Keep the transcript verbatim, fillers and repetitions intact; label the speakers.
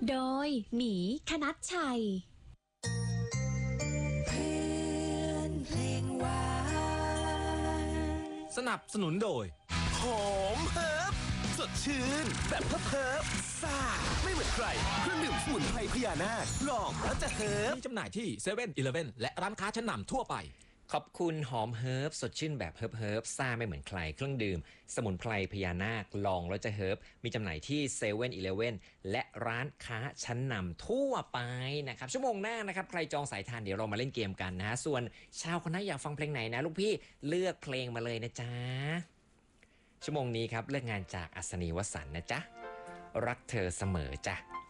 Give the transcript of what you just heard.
Speaker 1: โดยหมีคณัชชัย
Speaker 2: เพื่อนเพลงหวาน
Speaker 3: สนับสนุนโดย
Speaker 4: หอมเฮิร์บสดชื่นแบบเฮิร์บเฮิร์บซ่าไม่เหมือนใครเครื่องดื่มสมุนไพรพญานาคลองแล้วจะเฮิร์บ
Speaker 3: มีจำหน่ายที่เซเว่นอีเลฟเว่นและร้านค้าชั้นนำทั่วไป
Speaker 5: ขอบคุณหอมเฮิร์บสดชื่นแบบเฮิร์บเฮิร์บซ่าไม่เหมือนใครเครื่องดื่มสมุนไพรพญานาคลองแล้วจะเฮิร์บมีจำหน่ายที่เซเว่นอีเลฟเว่นและร้านค้าชั้นนำทั่วไปนะครับชั่วโมงหน้านะครับใครจองสายทานเดี๋ยวเรามาเล่นเกมกันนะฮะส่วนชาวคณะอยากฟังเพลงไหนนะลูกพี่เลือกเพลงมาเลยนะจ๊ะชั่วโมงนี้ครับเลือกงานจากอัศนีวสันต์นะจ๊ะรักเธอเสมอจ้ะ